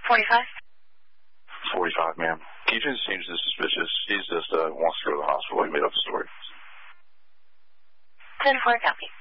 45. 45, ma'am. He just seems suspicious. He's just wants to go to the hospital. He made up a story. 10-4, copy.